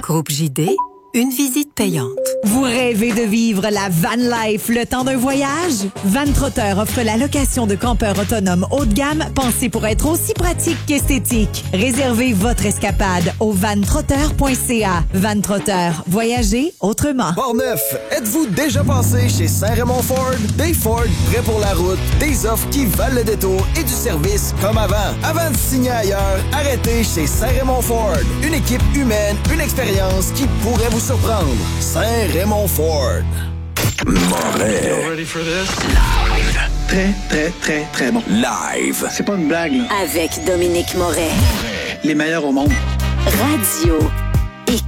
Groupe JD, une visite payante. Vous rêvez de vivre la van life le temps d'un voyage? Vantrotter offre la location de campeurs autonomes haut de gamme pensés pour être aussi pratique qu'esthétique. Réservez votre escapade au vantrotter.ca. Vantrotter, voyagez autrement. Portneuf, êtes-vous déjà passé chez Saint-Raymond Ford? Des Ford prêts pour la route, des offres qui valent le détour et du service comme avant. Avant de signer ailleurs, arrêtez chez Saint-Raymond Ford. Une équipe humaine, une expérience qui pourrait vous surprendre. Saint-Raymond Ford. Mauvais. Ready for this? Live. Très, très, très, très bon. Live. C'est pas une blague, là. Avec Dominique Moret. Les meilleurs au monde. Radio X.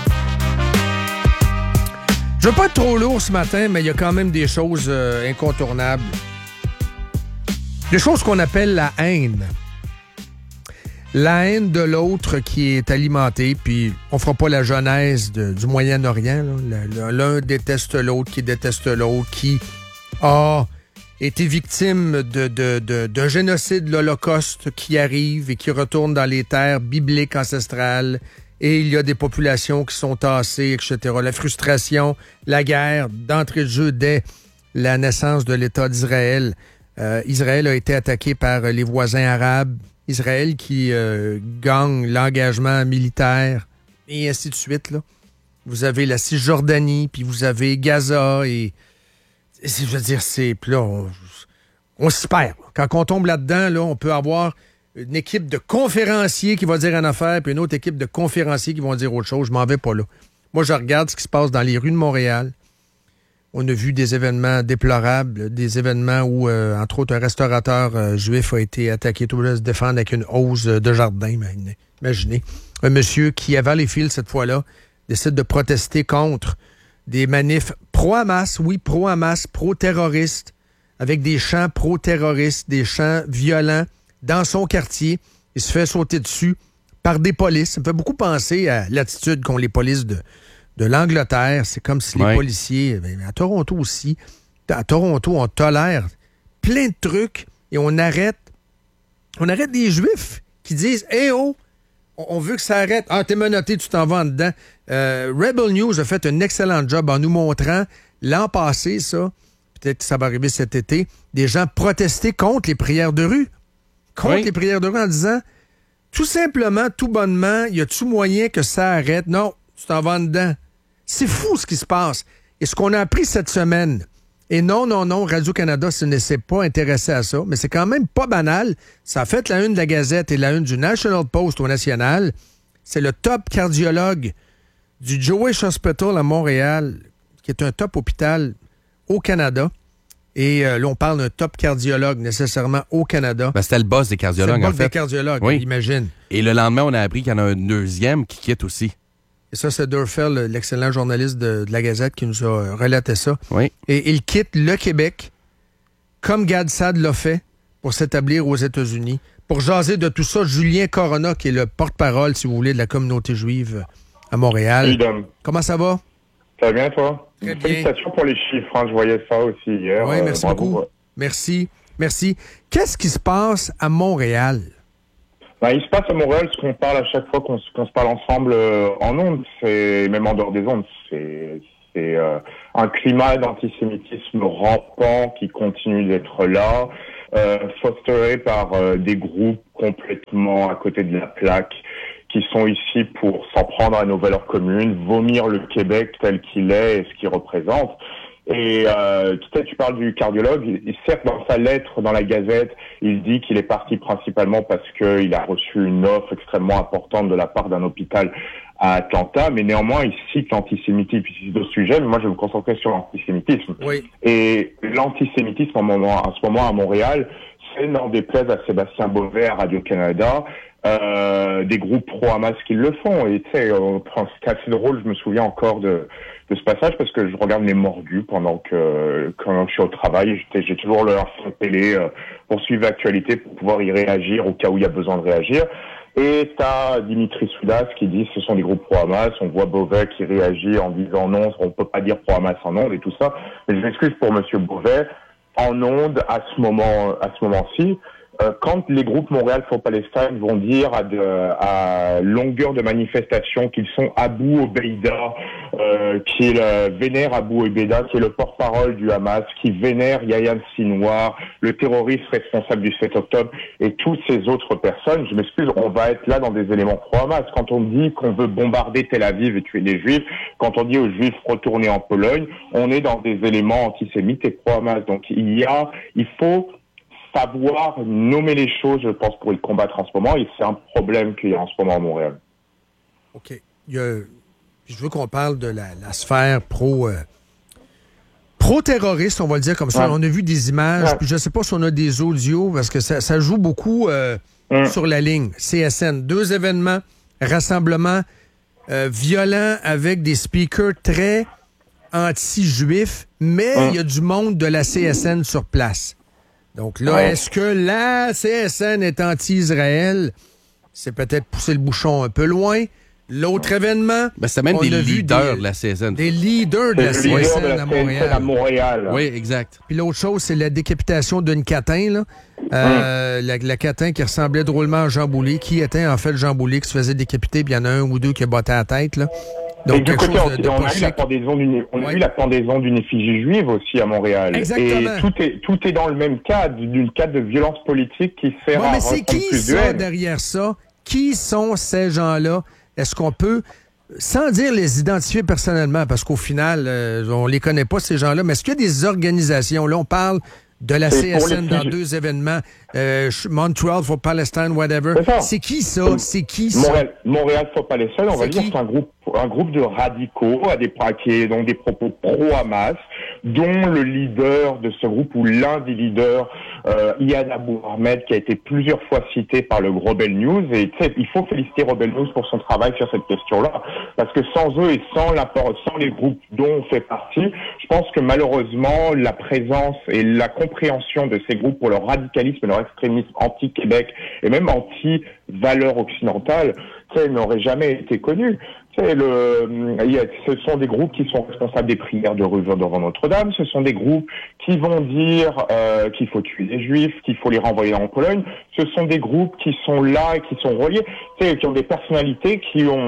Je veux pas être trop lourd ce matin, mais il y a quand même des choses incontournables. Des choses qu'on appelle la haine. La haine de l'autre qui est alimentée, puis on fera pas la genèse du Moyen-Orient. L'un déteste l'autre, qui déteste l'autre, qui a été victime d'un génocide, l'Holocauste, qui arrive et qui retourne dans les terres bibliques ancestrales. Et il y a des populations qui sont tassées, etc. La frustration, la guerre, d'entrée de jeu dès la naissance de l'État d'Israël. Israël a été attaqué par les voisins arabes. Israël qui gagne l'engagement militaire et ainsi de suite. Là. Vous avez la Cisjordanie, puis vous avez Gaza et je veux dire, puis là, on s'y perd. Quand on tombe là-dedans, là, on peut avoir une équipe de conférenciers qui va dire une affaire, puis une autre équipe de conférenciers qui vont dire autre chose. Je m'en vais pas là. Moi, je regarde ce qui se passe dans les rues de Montréal. On a vu des événements déplorables, des événements où, entre autres, un restaurateur juif a été attaqué, tout le se défendre avec une hausse de jardin. Imaginez. Un monsieur qui, avant les fils cette fois-là, décide de protester contre des manifs pro-Hamas, oui, pro-Hamas, pro-terroristes, avec des chants pro-terroristes, des chants violents dans son quartier. Il se fait sauter dessus par des polices. Ça me fait beaucoup penser à l'attitude qu'ont les polices de l'Angleterre. C'est comme si les policiers, à Toronto aussi, on tolère plein de trucs et on arrête des Juifs qui disent « Hey oh, on veut que ça arrête. Ah, t'es menotté, tu t'en vas en dedans. » Rebel News a fait un excellent job en nous montrant l'an passé, ça, peut-être que ça va arriver cet été, des gens protester contre les prières de rue. Les prières de rue en disant tout simplement, tout bonnement, y a-tu moyen que ça arrête? Non, tu t'en vas en dedans. C'est fou ce qui se passe. Et ce qu'on a appris cette semaine, et non, Radio-Canada ne s'est pas intéressé à ça, mais c'est quand même pas banal. Ça a fait la une de la Gazette et la une du National Post au National. C'est le top cardiologue du Jewish Hospital à Montréal, qui est un top hôpital au Canada. Et là, on parle d'un top cardiologue nécessairement au Canada. Ben, c'était le boss des cardiologues, en fait. C'est le boss des cardiologues, oui. Imagine. Et le lendemain, on a appris qu'il y en a un deuxième qui quitte aussi. Et ça, c'est Durfell, l'excellent journaliste de la Gazette, qui nous a relaté ça. Oui. Et il quitte le Québec, comme Gad Saad l'a fait, pour s'établir aux États-Unis. Pour jaser de tout ça, Julien Corona, qui est le porte-parole, si vous voulez, de la communauté juive à Montréal. Oui, Dom. Comment ça va? Ça va bien, toi? Très bien. Félicitations pour les chiffres, hein. Je voyais ça aussi hier. Oui, merci beaucoup. Merci. Qu'est-ce qui se passe à Montréal? Il se passe à Montréal ce qu'on parle à chaque fois qu'on se parle ensemble en ondes, même en dehors des ondes. C'est un climat d'antisémitisme rampant qui continue d'être là, fosteré par des groupes complètement à côté de la plaque, qui sont ici pour s'en prendre à nos valeurs communes, vomir le Québec tel qu'il est et ce qu'il représente. Et tu parles du cardiologue, certes dans sa lettre dans la Gazette, il dit qu'il est parti principalement parce qu'il a reçu une offre extrêmement importante de la part d'un hôpital à Atlanta, mais néanmoins il cite l'antisémitisme, puis c'est d'autres sujets, mais moi je vais me concentrer sur l'antisémitisme. Oui. Et l'antisémitisme en ce moment à Montréal, c'est, n'en déplaise à Sébastien Beauvais à Radio-Canada, des groupes pro-Hamas qui le font. Et tu sais, c'est assez drôle, je me souviens encore de ce passage parce que je regarde les mordus quand je suis au travail. J'ai toujours leur fond télé pour suivre l'actualité, pour pouvoir y réagir au cas où il y a besoin de réagir. Et t'as Dimitri Soudas qui dit ce sont des groupes pro-Hamas. On voit Beauvais qui réagit en disant non, on peut pas dire pro-Hamas en ondes et tout ça. Mais je m'excuse pour Monsieur Beauvais. En ondes, à ce moment-ci, quand les groupes Montréal for Palestine vont dire à longueur de manifestation qu'ils sont Abu Obeida, qui vénère Abu Obeida, qui est le porte-parole du Hamas, qui vénère Yahya Sinwar, le terroriste responsable du 7 octobre, et toutes ces autres personnes, je m'excuse, on va être là dans des éléments pro-Hamas. Quand on dit qu'on veut bombarder Tel Aviv et tuer des Juifs, quand on dit aux Juifs retourner en Pologne, on est dans des éléments antisémites et pro-Hamas. Donc il faut savoir nommer les choses, je pense, pour y combattre en ce moment, et c'est un problème qu'il y a en ce moment à Montréal. OK. Je veux qu'on parle de la sphère pro-terroriste, on va le dire comme ça. Ouais. On a vu des images, puis je ne sais pas si on a des audios, parce que ça joue beaucoup sur la ligne. CSN, 2 événements, rassemblements violents avec des speakers très anti-juifs, mais il y a du monde de la CSN sur place. Donc là, est-ce que la CSN est anti-Israël? C'est peut-être pousser le bouchon un peu loin. L'autre événement... c'est même des leaders de la CSN. Des leaders de la CSN à Montréal. Oui, exact. Puis l'autre chose, c'est la décapitation d'une catin, là. La catin qui ressemblait drôlement à Jean Boulet, qui était en fait Jean Boulet qui se faisait décapiter, puis il y en a un ou deux qui a botté la tête, là. Donc, et du côté, on a eu la pendaison d'une effigie juive aussi à Montréal. Exactement. Et tout est dans le même cadre, d'une cadre de violence politique qui sert à mais c'est qui plus de ça haine. Derrière ça? Qui sont ces gens-là? Est-ce qu'on peut, sans dire les identifier personnellement, parce qu'au final, on les connaît pas, ces gens-là, mais est-ce qu'il y a des organisations? Là, on parle de la CSN dans 2 événements, Montreal for Palestine, whatever. C'est qui ça? Montréal for Palestine, on va dire, c'est un groupe de radicaux dont des propos pro-Hamas, dont le leader de ce groupe, ou l'un des leaders, Iyad Abou Ahmed, qui a été plusieurs fois cité par le Rebel News. Et il faut féliciter Rebel News pour son travail sur cette question-là, parce que sans eux et sans les groupes dont on fait partie, je pense que malheureusement la présence et la compréhension de ces groupes pour leur radicalisme et leur extrémisme anti-Québec et même anti-valeurs occidentales, n'aurait jamais été connu. Ce sont des groupes qui sont responsables des prières de rue devant Notre-Dame. Ce sont des groupes qui vont dire qu'il faut tuer les Juifs, qu'il faut les renvoyer en Pologne. Ce sont des groupes qui sont là et qui sont reliés, qui ont des personnalités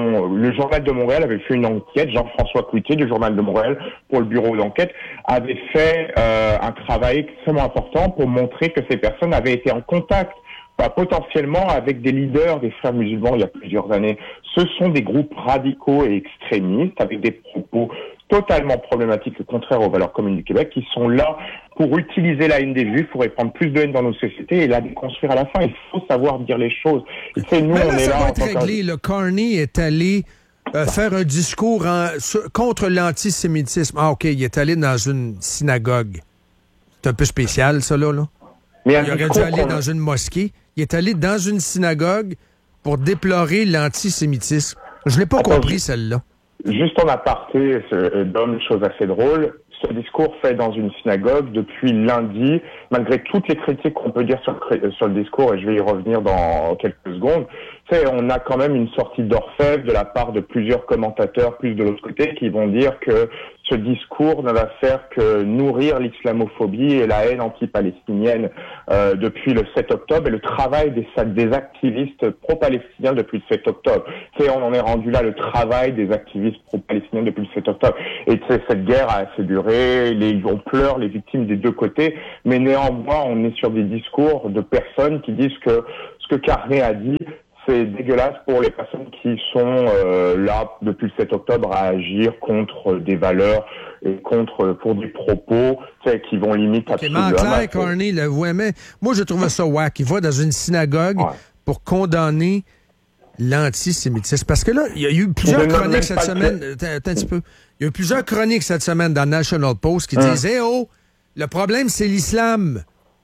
Le Journal de Montréal avait fait une enquête. Jean-François Cloutier du Journal de Montréal, pour le bureau d'enquête, avait fait un travail extrêmement important pour montrer que ces personnes avaient été en contact potentiellement avec des leaders des frères musulmans il y a plusieurs années. Ce sont des groupes radicaux et extrémistes avec des propos totalement problématiques et contraires aux valeurs communes du Québec, qui sont là pour utiliser la haine des Juifs, pour répandre plus de haine dans nos sociétés et la déconstruire à la fin. Il faut savoir dire les choses. Nous, on est là. Ça va être réglé. Le Carney est allé faire un discours contre l'antisémitisme. Ah, OK, il est allé dans une synagogue. C'est un peu spécial, ça, là. Mais il aurait dû aller dans une mosquée. Il est allé dans une synagogue pour déplorer l'antisémitisme. Je ne l'ai pas compris, celle-là. Juste en aparté, Dom, chose assez drôle, ce discours fait dans une synagogue depuis lundi, malgré toutes les critiques qu'on peut dire sur le discours, et je vais y revenir dans quelques secondes. On a quand même une sortie d'orfèvre de la part de plusieurs commentateurs, plus de l'autre côté, qui vont dire que ce discours ne va faire que nourrir l'islamophobie et la haine anti-palestinienne depuis le 7 octobre et le travail des activistes pro-palestiniens depuis le 7 octobre. On en est rendu là, le travail des activistes pro-palestiniens depuis le 7 octobre. Et cette guerre a assez duré, on pleure les victimes des deux côtés, mais néanmoins on est sur des discours de personnes qui disent que ce que Carney a dit, c'est dégueulasse pour les personnes qui sont là depuis le 7 octobre à agir contre des valeurs et pour des propos qui vont limite absolument. En clair, Carney, moi je trouve ça whack. Il va dans une synagogue pour condamner l'antisémitisme. Parce que là, il y a eu plusieurs chroniques cette semaine. Attends un petit peu. Il y a eu plusieurs chroniques cette semaine dans National Post qui disaient le problème c'est l'islam.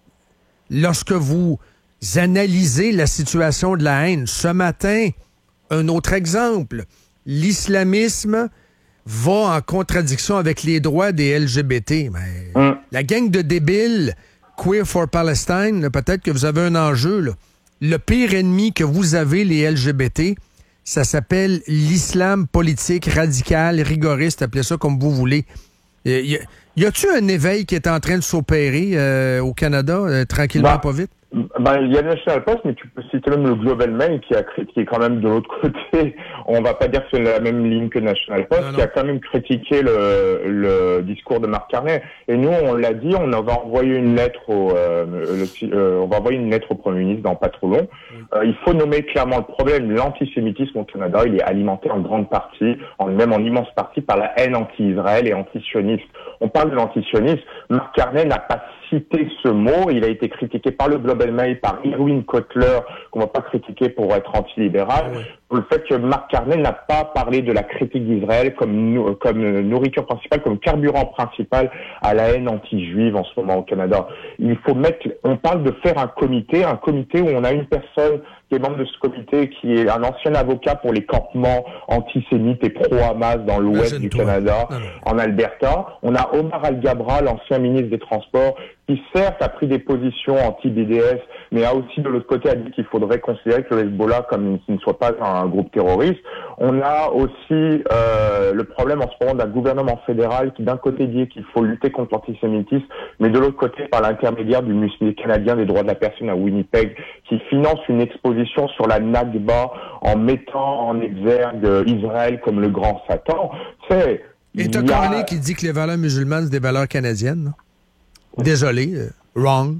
Lorsque vous analyser la situation de la haine. Ce matin, un autre exemple. L'islamisme va en contradiction avec les droits des LGBT. Mais la gang de débiles Queer for Palestine, peut-être que vous avez un enjeu. Là. Le pire ennemi que vous avez, les LGBT, ça s'appelle l'islam politique radical, rigoriste, appelez ça comme vous voulez. Y a-tu un éveil qui est en train de s'opérer au Canada, tranquillement, pas vite? Il y a le National Post, mais tu peux citer même le Global Mail qui est quand même de l'autre côté. On va pas dire que c'est la même ligne que le National Post, qui a quand même critiqué le discours de Mark Carney. Et nous, on l'a dit, on va envoyer une lettre au Premier ministre dans pas trop long. Il faut nommer clairement le problème. L'antisémitisme au Canada, il est alimenté en grande partie, même en immense partie, par la haine anti-Israël et anti-sioniste. On parle de l'antisionisme. Mark Carney n'a pas cité ce mot. Il a été critiqué par le Global Mail, par Irwin Cotler, qu'on va pas critiquer pour être anti-libéral, pour le fait que Mark Carney n'a pas parlé de la critique d'Israël comme nourriture principale, comme carburant principal à la haine anti-juive en ce moment au Canada. On parle de faire un comité où on a une personne qui est membre de ce comité, qui est un ancien avocat pour les campements antisémites et pro-Hamas dans l'ouest du Canada, en Alberta. On a Omar Al-Gabra, l'ancien ministre des Transports, qui certes a pris des positions anti-BDS, mais a aussi de l'autre côté a dit qu'il faudrait considérer que le Hezbollah comme s'il ne soit pas un groupe terroriste. On a aussi le problème en ce moment d'un gouvernement fédéral qui d'un côté dit qu'il faut lutter contre l'antisémitisme, mais de l'autre côté par l'intermédiaire du musée canadien des droits de la personne à Winnipeg, qui finance une exposition sur la Nakba en mettant en exergue Israël comme le grand Satan. Et t'as Carney qui dit que les valeurs musulmanes, c'est des valeurs canadiennes, non? Désolé, wrong.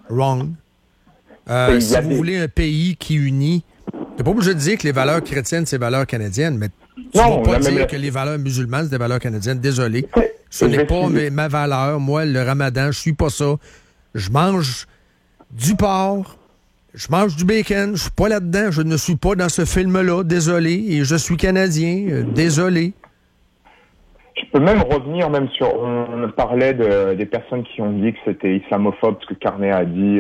Si vous voulez un pays qui unit, t'es pas obligé de dire que les valeurs chrétiennes, c'est valeurs canadiennes, mais tu ne vas pas dire que les valeurs musulmanes, c'est des valeurs canadiennes. Désolé. Ce n'est pas ma valeur. Moi, le ramadan, je suis pas ça. Je mange du porc, je mange du bacon, je suis pas là-dedans, je ne suis pas dans ce film-là, désolé, et je suis Canadien, désolé. Je peux même revenir sur, on parlait des personnes qui ont dit que c'était islamophobe, ce que Carney a dit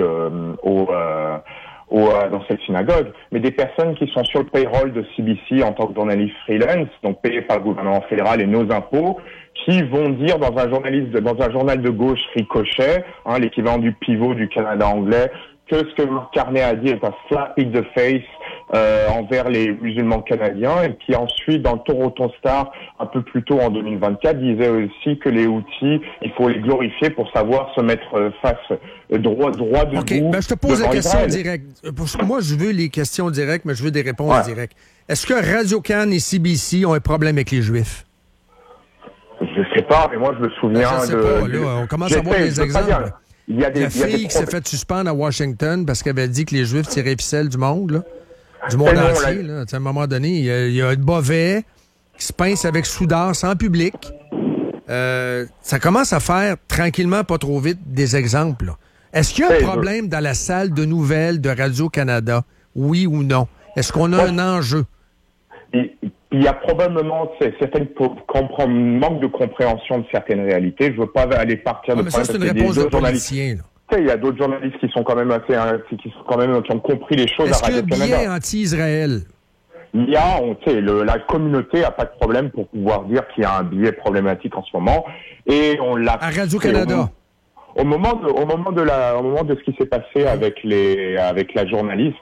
dans cette synagogue, mais des personnes qui sont sur le payroll de CBC en tant que journalistes freelance, donc payés par le gouvernement fédéral et nos impôts, qui vont dire dans un journal de gauche Ricochet, l'équivalent du Pivot du Canada anglais, que ce que Mark Carney a dit est un slap in the face envers les musulmans canadiens, et qui ensuite, dans le Toronto Star, un peu plus tôt en 2024, disait aussi que les Houthis, il faut les glorifier pour savoir se mettre face droit debout. OK, je te pose la question directe. Moi, je veux les questions directes, mais je veux des réponses directes. Est-ce que Radio-Can et CBC ont un problème avec les Juifs? Je sais pas, mais moi, je me souviens on commence à voir des exemples. La fille qui s'est fait suspendre à Washington parce qu'elle avait dit que les Juifs tiraient les ficelles du monde, là. Du monde entier, là. À un moment donné, il y a un Bovet qui se pince avec Soudas en public. Ça commence à faire tranquillement, pas trop vite, des exemples, là. Est-ce qu'il y a un problème dans la salle de nouvelles de Radio-Canada? Oui ou non? Est-ce qu'on a un enjeu? Il y a probablement manque de compréhension de certaines réalités. Je veux pas aller partir de mais ça, c'est une réponse de politicien, là. Il y a d'autres journalistes qui sont quand même qui ont compris les choses à Radio-Canada. Est-ce qu'il y a un biais anti-Israël? Il y a, la communauté a pas de problème pour pouvoir dire qu'il y a un biais problématique en ce moment, et on l'a à Radio-Canada. Au moment de ce qui s'est passé avec la journaliste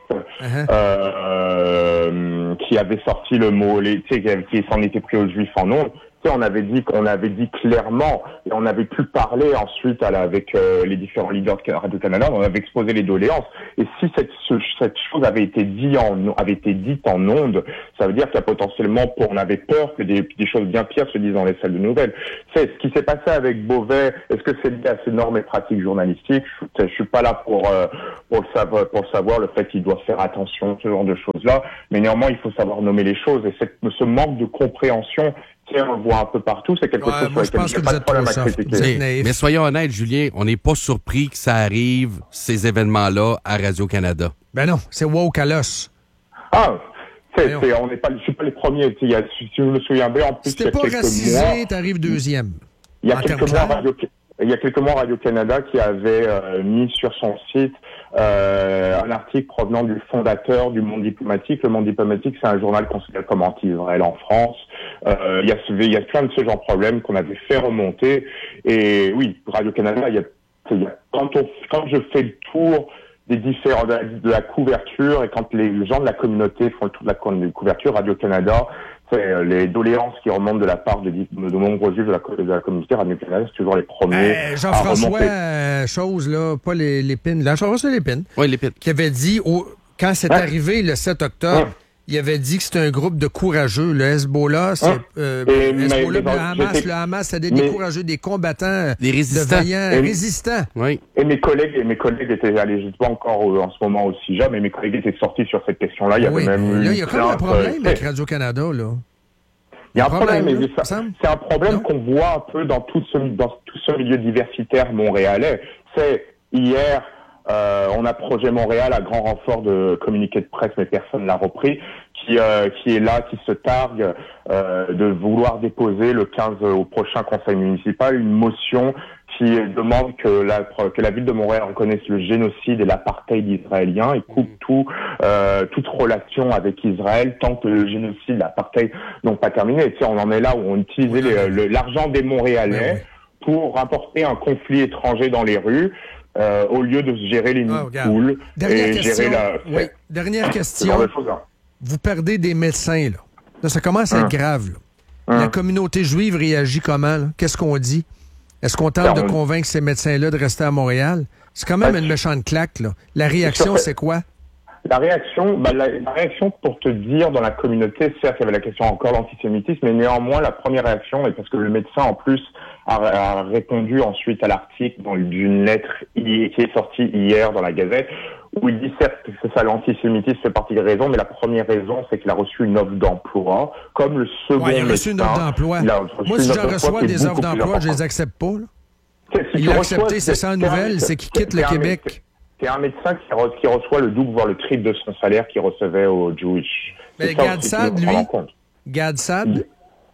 qui avait sorti le mot, qui s'en était pris aux Juifs en ondes. On avait dit clairement, et on avait pu parler ensuite avec les différents leaders de Radio-Canada, on avait exposé les doléances. Et si cette chose avait été dite en ondes, ça veut dire qu'il y a potentiellement, on avait peur que des choses bien pires se disent dans les salles de nouvelles. Ce qui s'est passé avec Bovet, est-ce que c'est lié à ces normes et pratiques journalistiques? Je suis pas là pour savoir le fait qu'il doit faire attention, ce genre de choses-là. Mais néanmoins, il faut savoir nommer les choses. Et ce manque de compréhension, on le voit un peu partout, c'est quelque chose sur lequel il n'y a pas de problème à critiquer. Mais soyons honnêtes, Julien, on n'est pas surpris que ça arrive, ces événements-là, à Radio-Canada. Ben non, c'est woke à l'os. Je suis pas les premiers. Si je me souviens bien, en plus, si t'es pas racisé, t'arrives deuxième. Il y a quelques mois, Radio-Canada qui avait mis sur son site un article provenant du fondateur du Monde diplomatique. Le Monde diplomatique, c'est un journal considéré comme anti-Israël en France. Il y a plein de ce genre de problèmes qu'on avait fait remonter. Et oui, Radio-Canada, quand je fais le tour des différents de la couverture, et quand les gens de la communauté font le tour de la couverture, Radio-Canada, C'est les doléances qui remontent de la part de nombreux juifs de la communauté radio-canadienne, c'est toujours les premiers Jean-François, chose là, pas Lépine, là, Jean-François Lépine. Oui, Lépine. Qui avait dit, quand c'est arrivé le 7 octobre, il avait dit que c'était un groupe de courageux. Le Hezbollah, le Hamas, c'était des courageux, des combattants, des résistants. De vaillants résistants. Oui. Et mes collègues étaient allés, je ne sais pas encore en ce moment aussi jeune, mais mes collègues étaient sortis sur cette question-là. Il y avait même il y a quand même un problème avec Radio-Canada, là. Il y a un problème, mais c'est un problème qu'on voit un peu dans tout ce milieu diversitaire montréalais. C'est hier, on a Projet Montréal à grand renfort de communiqué de presse, mais personne l'a repris, qui est là, qui se targue de vouloir déposer le 15 au prochain conseil municipal une motion qui demande que la ville de Montréal reconnaisse le génocide et l'apartheid israélien et coupe toute relation avec Israël tant que le génocide et l'apartheid n'ont pas terminé. Et tu sais, on en est là où on utilisait l'argent des Montréalais pour importer un conflit étranger dans les rues. Au lieu de gérer les nids-poules et gérer la... Dernière question. Vous perdez des médecins, là. Là, ça commence à être grave, là. La communauté juive réagit comment, là? Qu'est-ce qu'on dit? Est-ce qu'on tente de convaincre ces médecins-là de rester à Montréal? C'est quand même une méchante claque, là. La réaction, c'est quoi? La réaction, pour te dire, dans la communauté, certes, il y avait la question encore d'antisémitisme, mais néanmoins, la première réaction, et parce que le médecin, en plus, a répondu ensuite à l'article d'une lettre qui est sortie hier dans la Gazette, où il dit certes que c'est ça, l'antisémitisme fait partie des raisons, mais la première raison, c'est qu'il a reçu une offre d'emploi, comme le second médecin. Il a reçu une offre d'emploi. Moi, si j'en reçois des offres d'emploi, je les accepte pas, là. Il a accepté, c'est sans nouvelles, c'est qu'il quitte le Québec. C'est un médecin qui reçoit le double, voire le triple de son salaire qu'il recevait au Jewish. Mais Gadsad, lui, Gadsad...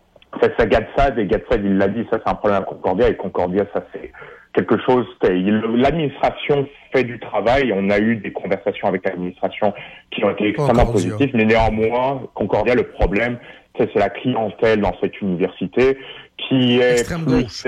C'est Gadsad, et Gadsad, il l'a dit, ça c'est un problème à Concordia, et Concordia, ça c'est quelque chose... L'administration fait du travail, on a eu des conversations avec l'administration qui ont été extrêmement positives, mais néanmoins, Concordia, le problème, c'est la clientèle dans cette université qui est... Extrême gauche.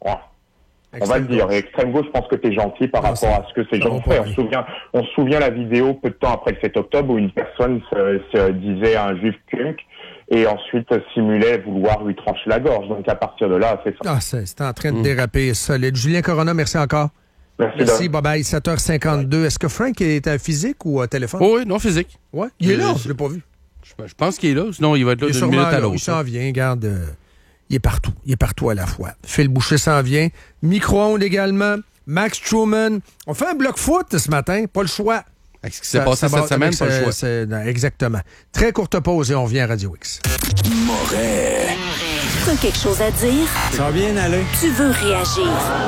On va le dire. Et extrême gauche, je pense que t'es gentil par rapport à ce que ces gens ont fait. On se souvient la vidéo peu de temps après le 7 octobre où une personne se disait à un juif kunk et ensuite simulait vouloir lui trancher la gorge. Donc à partir de là, c'est ça. C'est en train de déraper solide. Julien Corona, merci encore. Merci, bye-bye. 7h52. Est-ce que Frank est à physique ou à téléphone? Oui, non, physique. Ouais. Il est là, je l'ai pas vu. Je pense qu'il est là, sinon il va être là d'une minute à l'autre. Il s'en vient, regarde. Il est partout à la fois. Phil Boucher s'en vient. Micro-ondes également. Max Truman. On fait un bloc foot ce matin. Pas le choix. Avec ce qui s'est passé cette semaine, pas le choix. Exactement. Très courte pause et on revient à Radio X. Moret. T'as quelque chose à dire? Ça va bien aller. Tu veux réagir?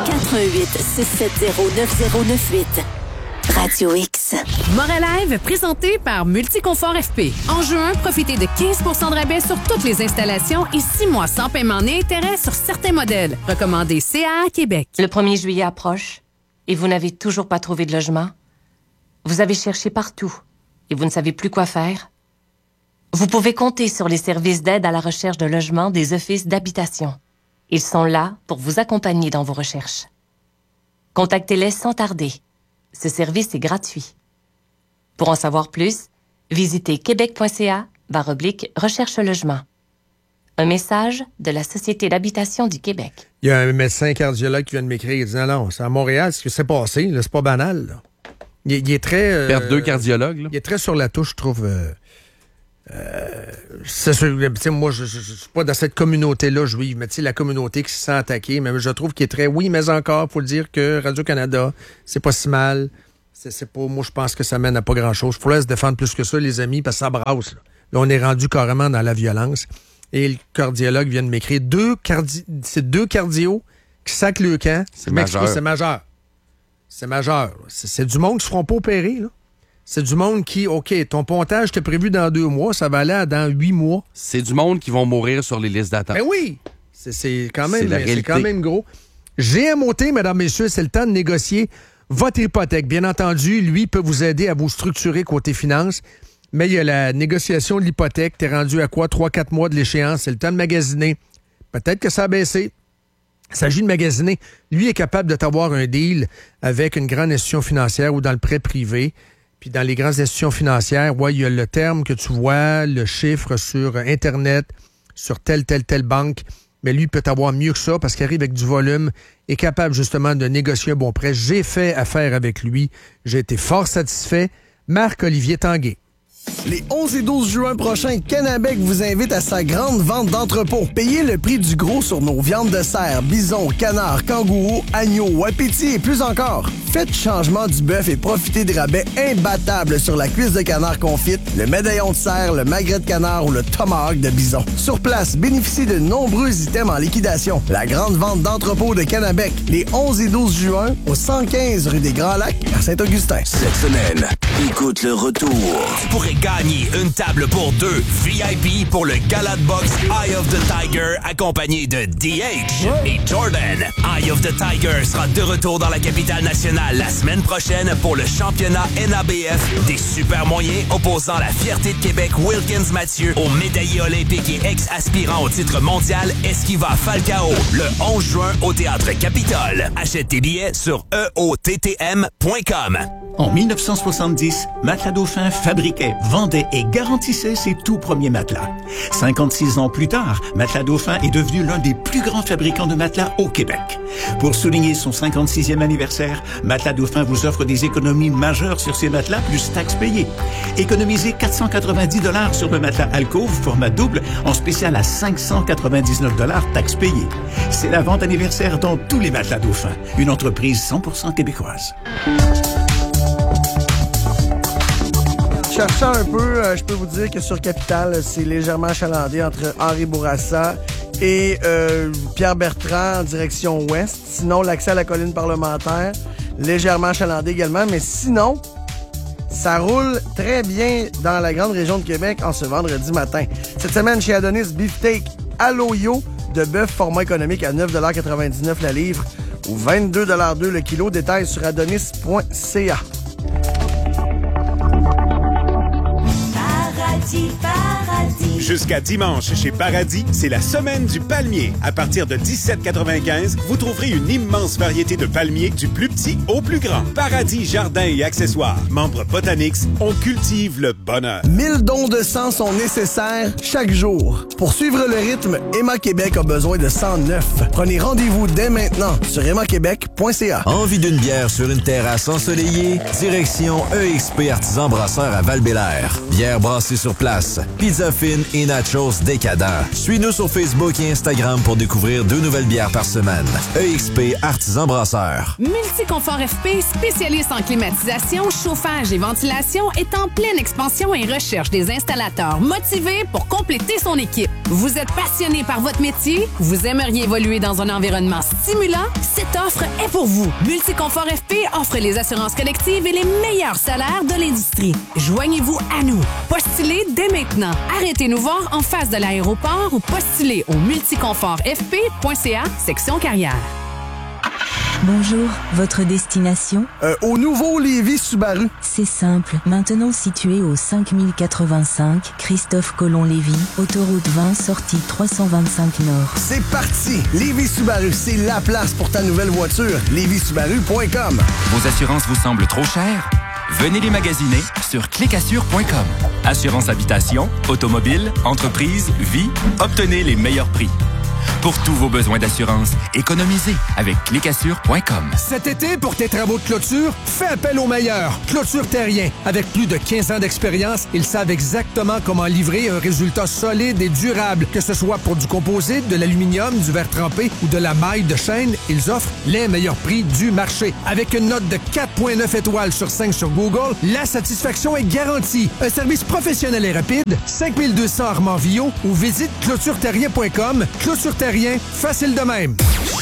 88-670-9098. Radio X. Moret Live, présenté par Multiconfort FP. En juin, profitez de 15 % de rabais sur toutes les installations et 6 mois sans paiement ni intérêt sur certains modèles. Recommandé CAA Québec. Le 1er juillet approche et vous n'avez toujours pas trouvé de logement? Vous avez cherché partout et vous ne savez plus quoi faire? Vous pouvez compter sur les services d'aide à la recherche de logement des offices d'habitation. Ils sont là pour vous accompagner dans vos recherches. Contactez-les sans tarder. Ce service est gratuit. Pour en savoir plus, visitez québec.ca/recherche-logement. Un message de la Société d'habitation du Québec. Il y a un médecin cardiologue qui vient de m'écrire. Il dit non, c'est à Montréal, ce qui s'est passé. Là, c'est pas banal. Là. Il est très... Perdre 2 cardiologues. Là. Il est très sur la touche, je trouve. C'est sûr, moi, je suis pas dans cette communauté-là juive, mais la communauté qui se sent attaquée, mais je trouve qu'il est très... Oui, mais encore, faut le dire que Radio-Canada, c'est pas si mal. C'est pas... Moi, je pense que ça mène à pas grand-chose. Faut se défendre plus que ça, les amis, parce que ça brasse. Là, on est rendu carrément dans la violence. Et le cardiologue vient de m'écrire c'est 2 cardios qui sacent le camp. C'est majeur. C'est majeur. C'est majeur. C'est du monde qui se feront pas opérer, là. C'est du monde qui, OK, ton pontage était prévu dans 2 mois, ça va aller dans 8 mois. C'est du monde qui vont mourir sur les listes d'attente. Ben oui! C'est quand même gros. GMOT, mesdames, messieurs, c'est le temps de négocier votre hypothèque. Bien entendu, lui peut vous aider à vous structurer côté finances, mais il y a la négociation de l'hypothèque. T'es rendu à quoi? 3-4 mois de l'échéance. C'est le temps de magasiner. Peut-être que ça a baissé. Il s'agit de magasiner. Lui est capable de t'avoir un deal avec une grande institution financière ou dans le prêt privé. Puis dans les grandes institutions financières, il y a le terme que tu vois, le chiffre sur Internet, sur telle banque. Mais lui peut avoir mieux que ça parce qu'il arrive avec du volume, est capable justement de négocier un bon prêt. J'ai fait affaire avec lui. J'ai été fort satisfait. Marc-Olivier Tanguay. Les 11 et 12 juin prochains, Canabec vous invite à sa grande vente d'entrepôt. Payez le prix du gros sur nos viandes de cerf, bison, canard, kangourou, agneau, wapiti et plus encore. Faites changement du bœuf et profitez de rabais imbattables sur la cuisse de canard confite, le médaillon de cerf, le magret de canard ou le tomahawk de bison. Sur place, bénéficiez de nombreux items en liquidation. La grande vente d'entrepôt de Canabec, les 11 et 12 juin, au 115 rue des Grands Lacs, à Saint-Augustin. Cette semaine, écoute le retour. Tu pourrais gagner une table pour 2 VIP pour le Gala de boxe Eye of the Tiger accompagné de DH et Jordan. Eye of the Tiger sera de retour dans la capitale nationale la semaine prochaine pour le championnat NABF des super moyens opposant la fierté de Québec Wilkins Mathieu au médaillé olympique et ex-aspirant au titre mondial Esquiva Falcao le 11 juin au Théâtre Capitole. Achète tes billets sur eottm.com. En 1970, Matelas Dauphin fabriquait, vendait et garantissait ses tout premiers matelas. 56 ans plus tard, Matelas Dauphin est devenu l'un des plus grands fabricants de matelas au Québec. Pour souligner son 56e anniversaire, Matelas Dauphin vous offre des économies majeures sur ses matelas plus taxes payées. Économisez 490$ sur le matelas Alcove format double en spécial à 599$ taxes payées. C'est la vente anniversaire dans tous les Matelas Dauphin, une entreprise 100% québécoise. Cherchant un peu, je peux vous dire que sur Capital, c'est légèrement achalandé entre Henri Bourassa et Pierre Bertrand en direction ouest. Sinon, l'accès à la colline parlementaire, légèrement achalandé également. Mais sinon, ça roule très bien dans la grande région de Québec en ce vendredi matin. Cette semaine, chez Adonis, beefsteak à l'Oyo de bœuf format économique à 9,99$ la livre ou 22,2$ le kilo. Détails sur adonis.ca. Jusqu'à dimanche, chez Paradis, c'est la semaine du palmier. À partir de 17,95, vous trouverez une immense variété de palmiers du plus petit au plus grand. Paradis Jardins et accessoires. Membre Botanix, on cultive le bonheur. 1000 dons de sang sont nécessaires chaque jour. Pour suivre le rythme, Emma Québec a besoin de 109. Prenez rendez-vous dès maintenant sur emmaquebec.ca. Envie d'une bière sur une terrasse ensoleillée? Direction EXP Artisan Brasseur à Val-Bélair. Bière brassée sur place, pizza fine et nachos décadents. Suis-nous sur Facebook et Instagram pour découvrir 2 nouvelles bières par semaine. EXP Artisan Brasseur. Multiconfort FP, spécialiste en climatisation, chauffage et ventilation, est en pleine expansion et recherche des installateurs motivés pour compléter son équipe. Vous êtes passionné par votre métier? Vous aimeriez évoluer dans un environnement stimulant? Cette offre est pour vous. Multiconfort FP offre les assurances collectives et les meilleurs salaires de l'industrie. Joignez-vous à nous. Postulez dès maintenant. Arrêtez-nous voir en face de l'aéroport ou postulez au multiconfortfp.ca, section carrière. Bonjour, votre destination? Au nouveau Lévis Subaru. C'est simple. Maintenant situé au 5085 Christophe Colomb-Lévis, autoroute 20, sortie 325 Nord. C'est parti! Lévis Subaru, c'est la place pour ta nouvelle voiture. LévisSubaru.com. Vos assurances vous semblent trop chères? Venez les magasiner sur clicassure.com. Assurance habitation, automobile, entreprise, vie, obtenez les meilleurs prix. Pour tous vos besoins d'assurance, économisez avec clicassure.com. Cet été, pour tes travaux de clôture, fais appel aux meilleurs. Clôture Terrien. Avec plus de 15 ans d'expérience, ils savent exactement comment livrer un résultat solide et durable. Que ce soit pour du composite, de l'aluminium, du verre trempé ou de la maille de chaîne, ils offrent les meilleurs prix du marché. Avec une note de 4,9 étoiles sur 5 sur Google, la satisfaction est garantie. Un service professionnel et rapide, 5200 Armand-Villot ou visite clôtureterrien.com. Clôture Terrien, facile de même.